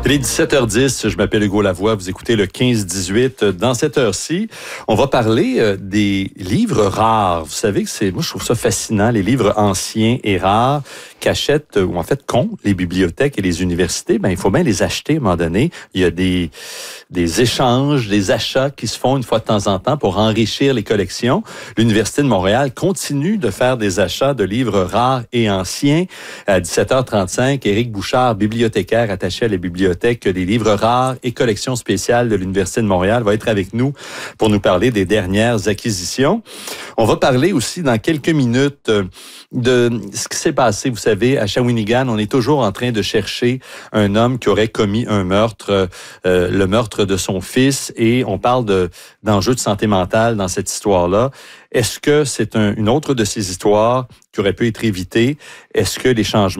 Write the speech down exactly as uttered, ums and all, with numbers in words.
Il est dix-sept heures dix, je m'appelle Hugo Lavoie, vous écoutez le quinze dix-huit. Dans cette heure-ci, on va parler des livres rares. Vous savez que c'est, moi je trouve ça fascinant, les livres anciens et rares qu'achètent, ou en fait qu'ont les bibliothèques et les universités. Ben il faut bien les acheter à un moment donné. Il y a des, des échanges, des achats qui se font une fois de temps en temps pour enrichir les collections. L'Université de Montréal continue de faire des achats de livres rares et anciens. À dix-sept heures trente-cinq, Éric Bouchard, bibliothécaire attaché à la bibliothèque des livres rares et collections spéciales de l'Université de Montréal, va être avec nous pour nous parler des dernières acquisitions. On va parler aussi dans quelques minutes de ce qui s'est passé. Vous savez, à Shawinigan, on est toujours en train de chercher un homme qui aurait commis un meurtre, euh, le meurtre de son fils, et on parle de, d'enjeux de santé mentale dans cette histoire-là. Est-ce que c'est un, une autre de ces histoires qui aurait pu être évitée? Est-ce que les changements